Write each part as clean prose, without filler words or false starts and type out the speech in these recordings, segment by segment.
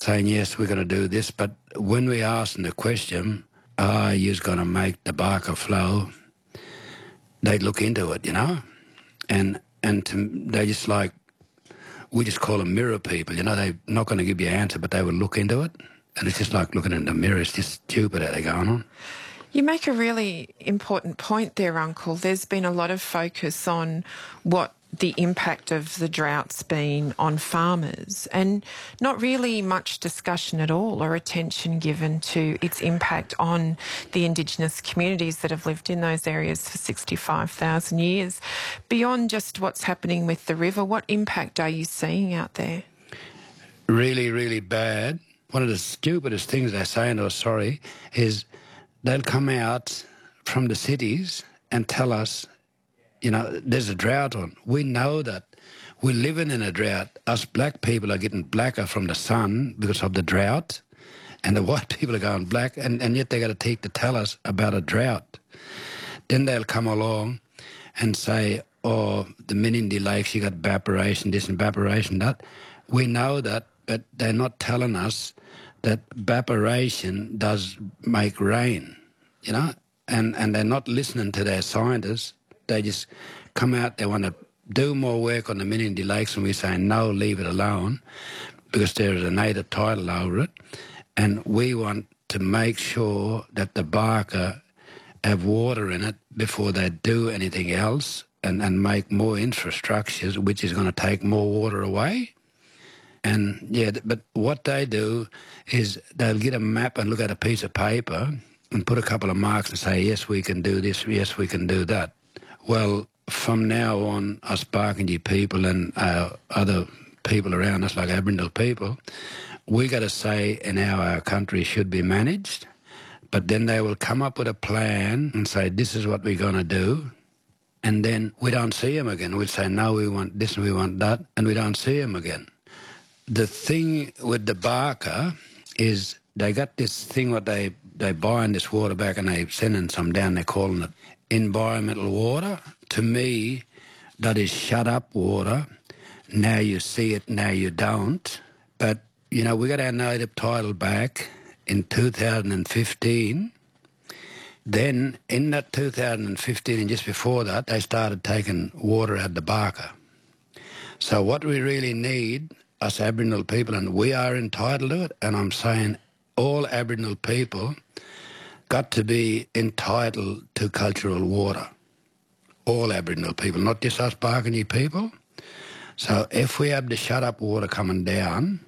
saying, yes, we're going to do this. But when we ask them the question, are you going to make the Barker flow, they look into it, you know. And they just like, we just call them mirror people, you know. They're not going to give you an answer, but they will look into it. And it's just like looking in the mirror. It's just stupid how they're going on. You make a really important point there, Uncle. There's been a lot of focus on what the impact of the drought's been on farmers and not really much discussion at all or attention given to its impact on the Indigenous communities that have lived in those areas for 65,000 years. Beyond just what's happening with the river, what impact are you seeing out there? Really, really bad. One of the stupidest things they're saying, is they'll come out from the cities and tell us, you know, there's a drought on. We know that. We're living in a drought. Us black people are getting blacker from the sun because of the drought, and the white people are going black, and yet they got to tell us about a drought. Then they'll come along and say, oh, the Menindee Lakes, you got evaporation, this and evaporation, that. We know that, but they're not telling us that evaporation does make rain, you know, and they're not listening to their scientists. They just come out, they want to do more work on the Menindee Lakes, and we say, no, leave it alone, because there is a native title over it, and we want to make sure that the Barker have water in it before they do anything else and make more infrastructures, which is going to take more water away. And, yeah, but what they do is they'll get a map and look at a piece of paper and put a couple of marks and say, yes, we can do this, yes, we can do that. Well, from now on, us Barkindji people and other people around us, like Aboriginal people, we got to say in how our country should be managed, but then they will come up with a plan and say, this is what we're going to do, and then we don't see them again. We say, no, we want this and we want that, and we don't see them again. The thing with the Barker is they got this thing what they buying this water back and they sending some down, they're calling it environmental water. To me, that is shut up water. Now you see it, now you don't. But, you know, we got our native title back in 2015. Then in that 2015 and just before that, they started taking water out of the Barker. So what we really need, us Aboriginal people, and we are entitled to it, and I'm saying all Aboriginal people got to be entitled to cultural water. All Aboriginal people, not just us Barkindji people. So if we have the shut-up water coming down,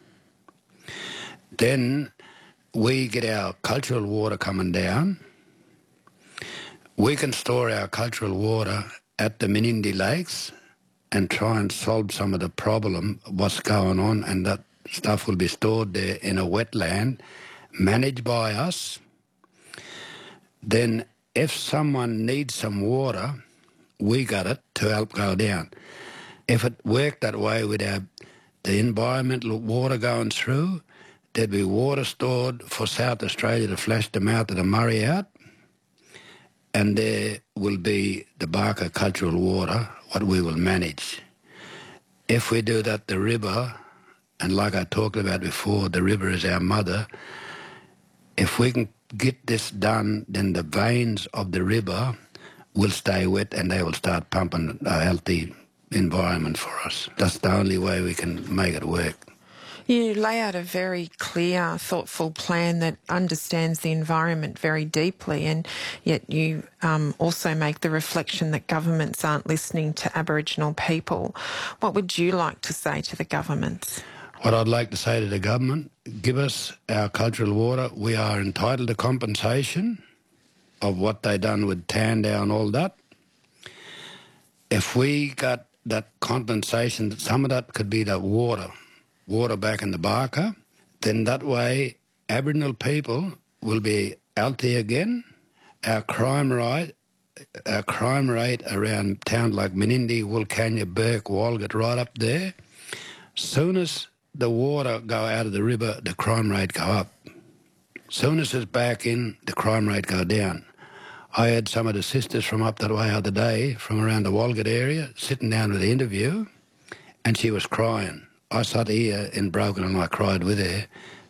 then we get our cultural water coming down. We can store our cultural water at the Menindee Lakes and try and solve some of the problem, what's going on, and that stuff will be stored there in a wetland managed by us. Then if someone needs some water, we got it to help go down. If it worked that way without the environmental water going through, there'd be water stored for South Australia to flush the mouth of the Murray out, and there will be the Barker cultural water, what we will manage. If we do that, the river, and like I talked about before, the river is our mother. If we can get this done, then the veins of the river will stay wet and they will start pumping a healthy environment for us. That's the only way we can make it work. You lay out a very clear, thoughtful plan that understands the environment very deeply, and yet you also make the reflection that governments aren't listening to Aboriginal people. What would you like to say to the governments? What I'd like to say to the government, give us our cultural water. We are entitled to compensation of what they done with Tandau and all that. If we got that compensation, some of that could be the water back in the Barker, then that way Aboriginal people will be healthy again. Our crime rate around towns like Menindee, Wilcannia, Burke, Walgett, right up there, soon as the water go out of the river, the crime rate go up. Soon as it's back in, the crime rate go down. I had some of the sisters from up that way the other day, from around the Walgett area, sitting down with the interview, and she was crying. I sat here in Broken and I cried with her